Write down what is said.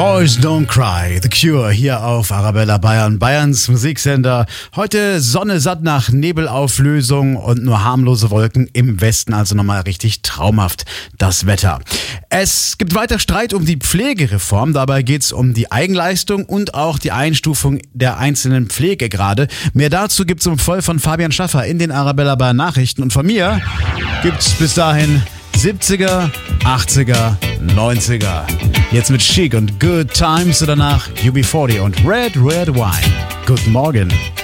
Boys Don't Cry, The Cure hier auf Arabella Bayern, Bayerns Musiksender. Heute Sonne satt nach Nebelauflösung und nur harmlose Wolken im Westen, also nochmal richtig traumhaft das Wetter. Es gibt weiter Streit um die Pflegereform, dabei geht es um die Eigenleistung und auch die Einstufung der einzelnen Pflegegrade. Mehr dazu gibt's um voll von Fabian Schaffer in den Arabella Bayern Nachrichten und von mir gibt's bis dahin 70er, 80er, 90er. Jetzt mit Chic und Good Times und danach UB40 und Red Red Wine. Guten Morgen.